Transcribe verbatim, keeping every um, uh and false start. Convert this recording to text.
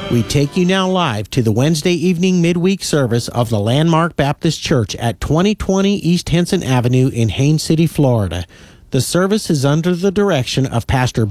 We take you now live to the Wednesday evening midweek service of the Landmark Baptist Church at twenty twenty East Henson Avenue in Haines City, Florida. The service is under the direction of Pastor